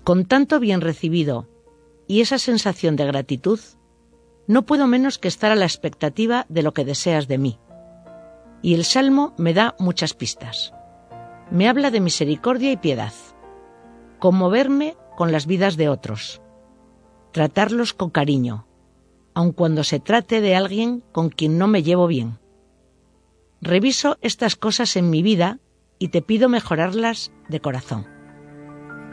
Con tanto bien recibido y esa sensación de gratitud, no puedo menos que estar a la expectativa de lo que deseas de mí. Y el Salmo me da muchas pistas. Me habla de misericordia y piedad, conmoverme con las vidas de otros, tratarlos con cariño, aun cuando se trate de alguien con quien no me llevo bien. Reviso estas cosas en mi vida y te pido mejorarlas de corazón.